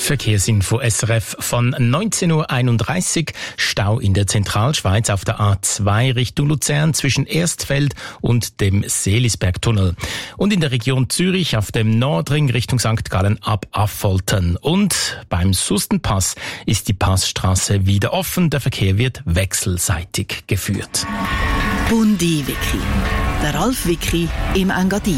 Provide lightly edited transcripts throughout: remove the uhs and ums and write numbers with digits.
Verkehrsinfo SRF von 19.31 Uhr. Stau in der Zentralschweiz auf der A2 Richtung Luzern zwischen Erstfeld und dem Seelisbergtunnel. Und in der Region Zürich auf dem Nordring Richtung St. Gallen ab Affoltern. Und beim Sustenpass ist die Passstraße wieder offen. Der Verkehr wird wechselseitig geführt. Bundi-Wiki. Der Ralf-Wiki im Engadin.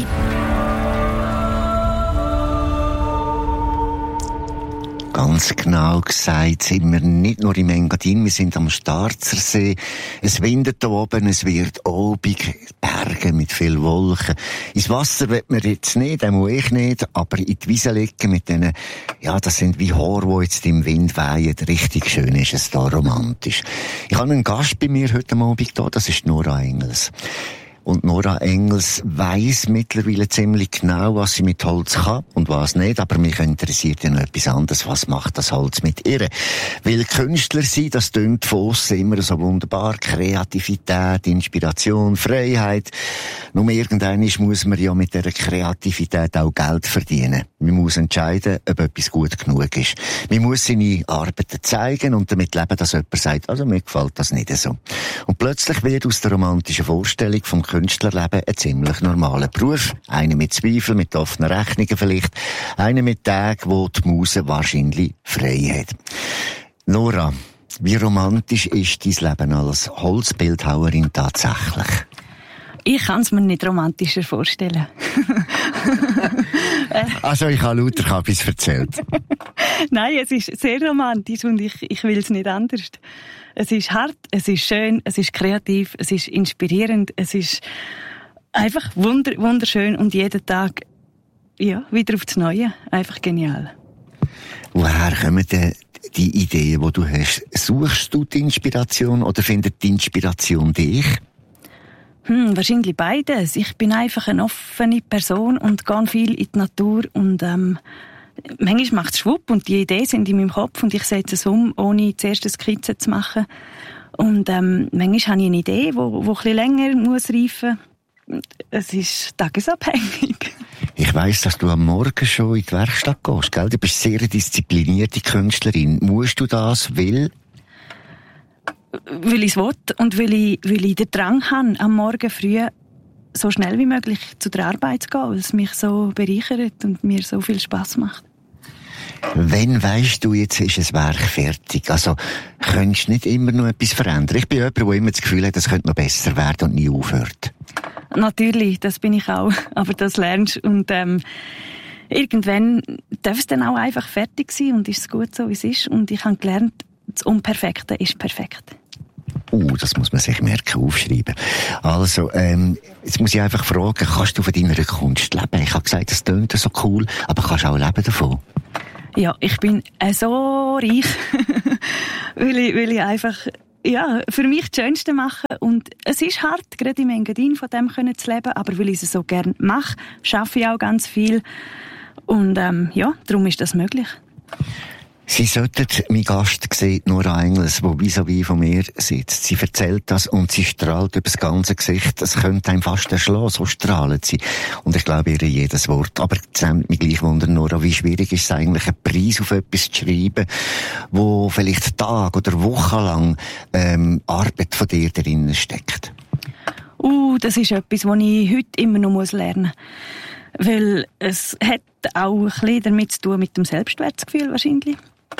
Ganz genau gesagt sind wir nicht nur im Engadin, wir sind am Starzersee. Es windet da oben, es wird obig, Berge mit viel Wolken. Ins Wasser will man jetzt nicht, auch ich nicht, aber in die Wiese liegen mit denen, ja, das sind wie Haare, die jetzt im Wind wehen. Richtig schön ist es da, romantisch. Ich habe einen Gast bei mir heute Abend da, das ist Nora Engels. Und Nora Engels weiss mittlerweile ziemlich genau, was sie mit Holz kann und was nicht. Aber mich interessiert ja noch etwas anderes. Was macht das Holz mit ihr? Weil Künstler sein, das tönt von aussen immer so wunderbar. Kreativität, Inspiration, Freiheit. Nur irgendwann muss man ja mit dieser Kreativität auch Geld verdienen. Man muss entscheiden, ob etwas gut genug ist. Man muss seine Arbeiten zeigen und damit leben, dass jemand sagt, also mir gefällt das nicht so. Und plötzlich wird aus der romantischen Vorstellung vom Künstlerleben ein ziemlich normaler Beruf. Einer mit Zweifeln, mit offenen Rechnungen vielleicht. Einer mit Tagen, wo die Muse wahrscheinlich frei hat. Nora, wie romantisch ist dein Leben als Holzbildhauerin tatsächlich? Ich kann es mir nicht romantischer vorstellen. Also ich habe lauter etwas erzählt. Nein, es ist sehr romantisch und ich will es nicht anders. Es ist hart, es ist schön, es ist kreativ, es ist inspirierend, es ist einfach wunderschön und jeden Tag ja, wieder aufs Neue. Einfach genial. Woher kommen denn die Ideen, die du hast? Suchst du die Inspiration oder findet die Inspiration dich? Wahrscheinlich beides. Ich bin einfach eine offene Person und gehe viel in die Natur und manchmal macht es schwupp und die Ideen sind in meinem Kopf und ich setze es um, ohne zuerst eine Skizze zu machen. Und manchmal habe ich eine Idee, die ein bisschen länger muss reifen muss. Es ist tagesabhängig. Ich weiss, dass du am Morgen schon in die Werkstatt gehst, gell? Du bist sehr disziplinierte Künstlerin. Musst du das, weil ich es will und weil ich den Drang habe, am Morgen früh so schnell wie möglich zu der Arbeit zu gehen, weil es mich so bereichert und mir so viel Spass macht. Wenn weisst du, jetzt ist das Werk fertig? Also, könntest du nicht immer noch etwas verändern? Ich bin jemand, der immer das Gefühl hat, es könnte noch besser werden und nie aufhört. Natürlich, das bin ich auch. Aber das lernst und irgendwann darf es dann auch einfach fertig sein und ist es gut so, wie es ist. Und ich habe gelernt, das Unperfekte ist perfekt. Das muss man sich merken, aufschreiben. Also, jetzt muss ich einfach fragen, kannst du von deiner Kunst leben? Ich habe gesagt, das klingt so cool, aber kannst du auch leben davon? Ja, ich bin so reich, weil ich einfach für mich das Schönste mache. Und es ist hart, gerade im Engadin von dem zu leben, aber weil ich es so gerne mache, arbeite ich auch ganz viel. Und darum ist das möglich. Sie sollten mein Gast sehen, Nora Engels, die vis-à-vis von mir sitzt. Sie erzählt das und sie strahlt über das ganze Gesicht. Es könnte einem fast erschlagen, so strahlt sie. Und ich glaube ihr jedes Wort. Aber es nimmt mich gleich wunder, Nora, wie schwierig ist es eigentlich, einen Preis auf etwas zu schreiben, wo vielleicht Tag oder wochenlang Arbeit von dir darin steckt? Das ist etwas, was ich heute immer noch lernen muss. Weil es hat auch ein bisschen damit zu tun mit dem Selbstwertgefühl wahrscheinlich.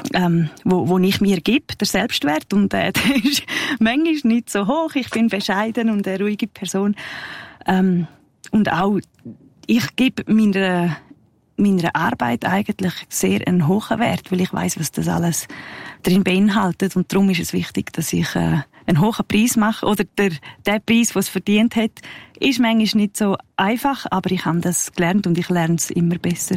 Wo ich mir gebe, der Selbstwert, und der ist manchmal nicht so hoch. Ich bin bescheiden und eine ruhige Person. Und auch, ich gebe meiner Arbeit eigentlich sehr einen hohen Wert, weil ich weiss, was das alles drin beinhaltet. Und darum ist es wichtig, dass ich einen hohen Preis mache. Oder der Preis, den es verdient hat, ist manchmal nicht so einfach, aber ich habe das gelernt und ich lerne es immer besser.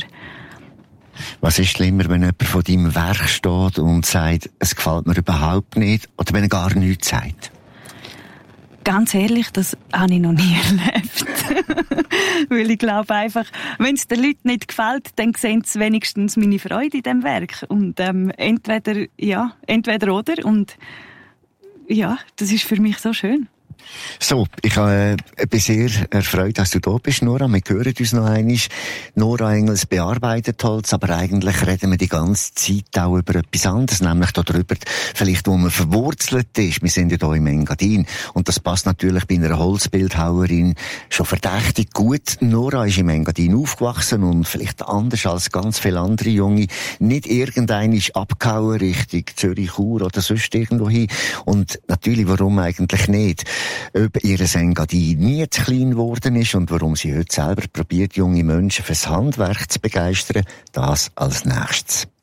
Was ist schlimmer, wenn jemand von deinem Werk steht und sagt, es gefällt mir überhaupt nicht, oder wenn er gar nichts sagt? Ganz ehrlich, das habe ich noch nie erlebt. Weil ich glaube einfach, wenn es den Leuten nicht gefällt, dann sehen sie wenigstens meine Freude in diesem Werk. Und entweder oder. Und ja, das ist für mich so schön. So, ich bin sehr erfreut, dass du da bist, Nora. Wir hören uns noch einmal. Nora Engels bearbeitet Holz, aber eigentlich reden wir die ganze Zeit auch über etwas anderes, nämlich darüber, vielleicht wo man verwurzelt ist. Wir sind ja hier im Engadin und das passt natürlich bei einer Holzbildhauerin schon verdächtig gut. Nora ist im Engadin aufgewachsen und vielleicht anders als ganz viele andere Junge nicht irgendein abgehauen Richtung Zürich, Chur oder sonst irgendwo hin. Und natürlich, warum eigentlich nicht? Ob ihr Engadin nie zu klein geworden ist und warum sie heute selber probiert, junge Menschen fürs Handwerk zu begeistern, das als nächstes.